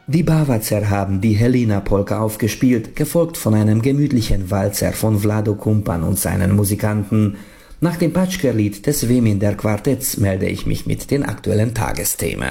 Die Bavazer haben die Helena-Polka aufgespielt, gefolgt von einem gemütlichen Walzer von Vlado Kumpan und seinen Musikanten. Nach dem Patschkerlied des Weminder Quartetts melde ich mich mit den aktuellen Tagesthemen.